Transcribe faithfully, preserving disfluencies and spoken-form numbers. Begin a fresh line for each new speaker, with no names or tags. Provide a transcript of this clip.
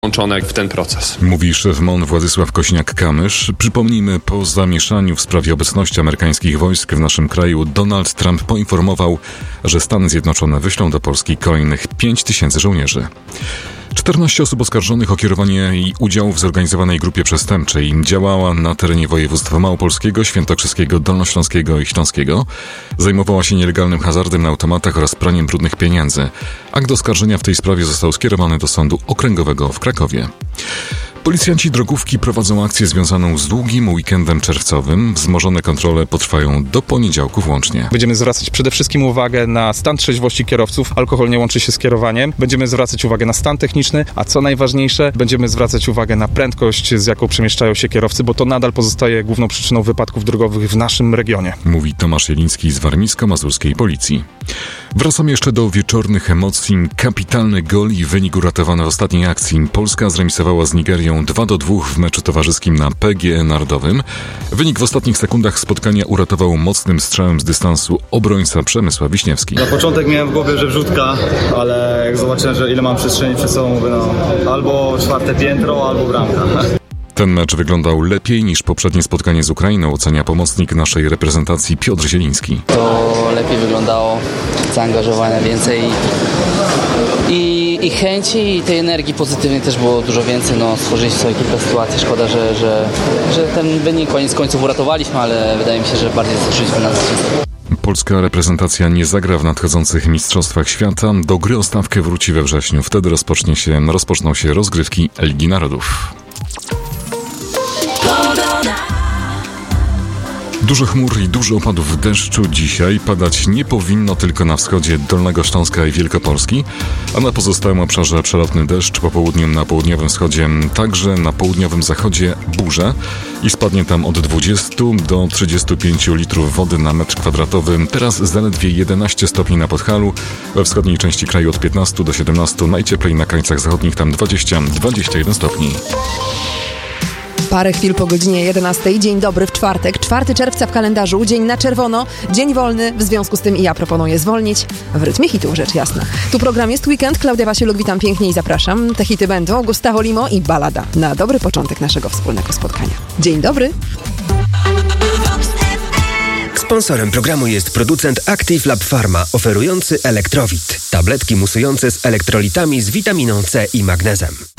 włączone w ten proces.
Mówi szef M O N Władysław Kosiniak-Kamysz. Przypomnijmy, po zamieszaniu w sprawie obecności amerykańskich wojsk w naszym kraju Donald Trump poinformował, że Stany Zjednoczone wyślą do Polski kolejnych pięć tysięcy żołnierzy. czternaście osób oskarżonych o kierowanie i udział w zorganizowanej grupie przestępczej działała na terenie województw małopolskiego, świętokrzyskiego, dolnośląskiego i śląskiego. Zajmowała się nielegalnym hazardem na automatach oraz praniem brudnych pieniędzy. Akt oskarżenia w tej sprawie został skierowany do Sądu Okręgowego w Krakowie. Policjanci drogówki prowadzą akcję związaną z długim weekendem czerwcowym. Wzmożone kontrole potrwają do poniedziałku włącznie.
Będziemy zwracać przede wszystkim uwagę na stan trzeźwości kierowców. Alkohol nie łączy się z kierowaniem. Będziemy zwracać uwagę na stan techniczny, a co najważniejsze, będziemy zwracać uwagę na prędkość, z jaką przemieszczają się kierowcy, bo to nadal pozostaje główną przyczyną wypadków drogowych w naszym regionie.
Mówi Tomasz Jeliński z warmińsko-mazurskiej Policji. Wracamy jeszcze do wieczornych emocji. Kapitalny gol i wynik uratowany w ostatniej akcji. Polska zremisowała z Nigerią dwa do dwóch w meczu towarzyskim na P G E Narodowym. Wynik w ostatnich sekundach spotkania uratował mocnym strzałem z dystansu obrońca Przemysła Wiśniewski.
Na początek miałem w głowie, że wrzutka, ale jak zobaczyłem, że ile mam przestrzeni przed sobą, mówię, no albo czwarte piętro, albo bramka.
Ten mecz wyglądał lepiej niż poprzednie spotkanie z Ukrainą, ocenia pomocnik naszej reprezentacji Piotr Zieliński.
To lepiej wyglądało, zaangażowania więcej i, i chęci, i tej energii pozytywnej też było dużo więcej. No, stworzyliśmy sobie kilka sytuacji, szkoda, że, że, że ten wynik koniec końców uratowaliśmy, ale wydaje mi się, że bardziej zasłużyliśmy na zwycięstwo.
Polska reprezentacja nie zagra w nadchodzących Mistrzostwach Świata. Do gry o stawkę wróci we wrześniu. Wtedy rozpocznie się, rozpoczną się rozgrywki Ligi Narodów. Dużo chmur i dużo opadów deszczu dzisiaj. Padać nie powinno tylko na wschodzie Dolnego Śląska i Wielkopolski, a na pozostałym obszarze przelotny deszcz, po południu na południowym wschodzie, także na południowym zachodzie burze i spadnie tam od dwudziestu do trzydziestu pięciu litrów wody na metr kwadratowy. Teraz zaledwie jedenaście stopni na Podhalu, we wschodniej części kraju od piętnastu do siedemnastu, najcieplej na krańcach zachodnich tam dwadzieścia do dwudziestu jeden stopni.
Parę chwil po godzinie jedenastej. Dzień dobry w czwartek, czwartego czerwca w kalendarzu. Dzień na czerwono, dzień wolny. W związku z tym i ja proponuję zwolnić w rytmie hitu, rzecz jasna. Tu program Jest Weekend. Klaudia Wasieluk, witam pięknie i zapraszam. Te hity będą Gustavo Limo i Balada na dobry początek naszego wspólnego spotkania. Dzień dobry.
Sponsorem programu jest producent Active Lab Pharma, oferujący Elektrowit. Tabletki musujące z elektrolitami z witaminą C i magnezem.